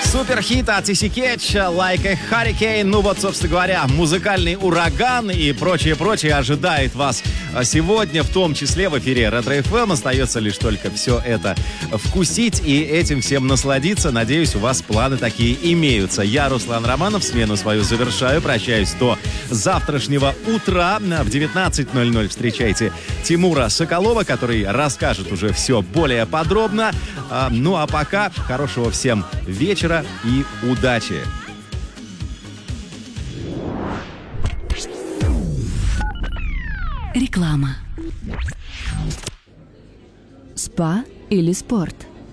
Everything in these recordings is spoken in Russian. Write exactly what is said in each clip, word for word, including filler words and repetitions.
Суперхит от Тиси Кетч, Like a Hurricane. Ну вот, собственно говоря, музыкальный ураган и прочее-прочее ожидает вас сегодня, в том числе в эфире Ретро эф эм. Остается лишь только все это вкусить и этим всем насладиться. Надеюсь, у вас планы такие имеются. Я, Руслан Романов, смену свою завершаю. Прощаюсь до завтрашнего утра. В девятнадцать ноль ноль встречайте Тимура Соколова, который расскажет уже все более подробно. Ну а пока хорошего всем вечера и удачи. Реклама. Спа или спорт?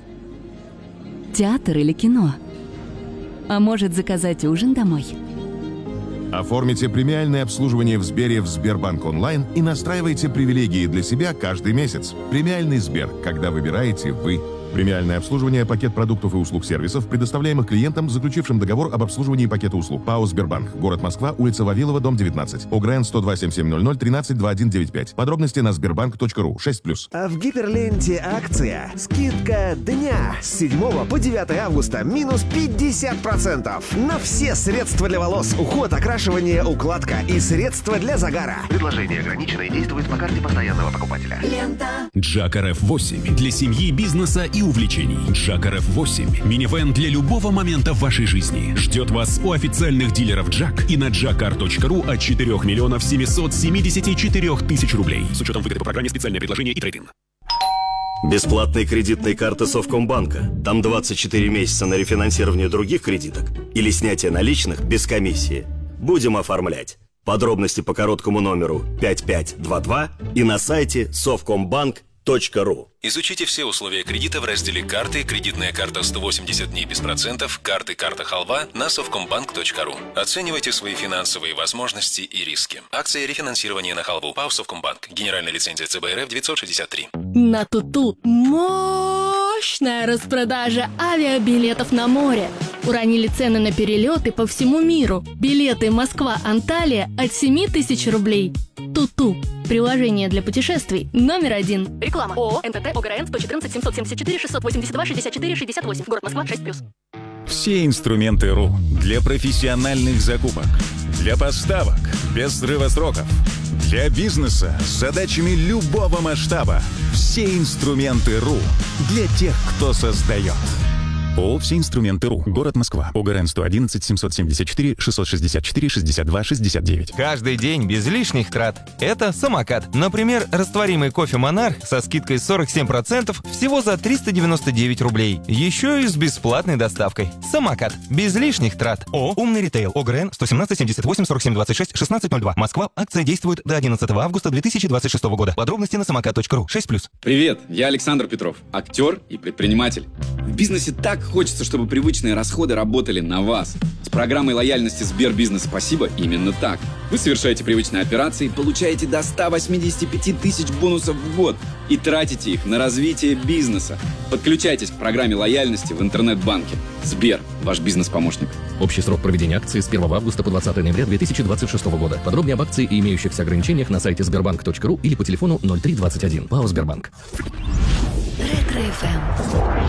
Театр или кино? А может, заказать ужин домой? Оформите премиальное обслуживание в Сбере в Сбербанк онлайн и настраивайте привилегии для себя каждый месяц. Премиальный Сбер, когда выбираете вы. Премиальное обслуживание, пакет продуктов и услуг сервисов, предоставляемых клиентам, заключившим договор об обслуживании пакета услуг. ПАО «Сбербанк». Город Москва, улица Вавилова, дом девятнадцать. ОГРН сто два семь семь ноль ноль тринадцать двадцать один девяносто пять. Подробности на сбербанк точка ру. шесть плюс. А в Гиперленте акция. Скидка дня. С седьмого по девятое августа. Минус пятьдесят процентов. На все средства для волос, уход, окрашивание, укладка и средства для загара. Предложение ограничено и действует по карте постоянного покупателя. Лента. Джак эр эф восемь. Для семьи, бизнеса и увлечений. Джак эр эф восемь. Минивэн для любого момента в вашей жизни. Ждет вас у официальных дилеров Джак и на джакар точка ру от четырех миллионов семьсот семьдесят четыре тысяч рублей. С учетом выгоды по программе «Специальное предложение» и трейд-ин. Бесплатные кредитные карты Совкомбанка. Там двадцать четыре месяца на рефинансирование других кредиток или снятие наличных без комиссии. Будем оформлять. Подробности по короткому номеру пять пять два два и на сайте совкомбанк точка ру. Изучите все условия кредита в разделе «Карты», кредитная карта сто восемьдесят дней без процентов, карты «Карта Халва» на совкомбанк точка ру. Оценивайте свои финансовые возможности и риски. Акция рефинансирования на халву. ПАО «Совкомбанк». Генеральная лицензия цэ бэ эр эф девятьсот шестьдесят три. На Туту мощная распродажа авиабилетов на море. Уронили цены на перелеты по всему миру. Билеты Москва-Анталия от семь тысяч рублей. Туту. Приложение для путешествий номер один. Реклама. ООО МТТ ОГРН сто четырнадцать семьсот семьдесят четыре шестьсот восемьдесят два шестьдесят четыре шестьдесят восемь. Город Москва шесть плюс. Все инструменты РУ для профессиональных закупок, для поставок без срыва сроков, для бизнеса с задачами любого масштаба. Все инструменты РУ для тех, кто создает. ООО «Все инструменты РУ». Город Москва. ОГРН сто одиннадцать семьсот семьдесят четыре шестьсот шестьдесят четыре шестьдесят два шестьдесят девять. Каждый день без лишних трат. Это самокат. Например, растворимый кофе «Монарх» со скидкой сорок семь процентов всего за триста девяносто девять рублей. Еще и с бесплатной доставкой. Самокат. Без лишних трат. ООО «Умный ритейл». ОГРН сто семнадцать семьдесят восемь сорок семь двадцать шесть шестнадцать ноль два. Москва. Акция действует до одиннадцатого августа две тысячи двадцать шестого года. Подробности на самокат точка ру. шесть плюс. Привет, я Александр Петров, актер и предприниматель. В бизнесе так хочется, чтобы привычные расходы работали на вас. С программой лояльности Сбербизнес «Спасибо» именно так. Вы совершаете привычные операции, получаете до ста восьмидесяти пяти тысяч бонусов в год и тратите их на развитие бизнеса. Подключайтесь к программе лояльности в интернет-банке. Сбер, ваш бизнес-помощник. Общий срок проведения акции с первого августа по двадцатое ноября две тысячи двадцать шестого года. Подробнее об акции и имеющихся ограничениях на сайте сбербанк точка ру или по телефону ноль три двадцать один. ПАО «Сбербанк». Ретро эф эм.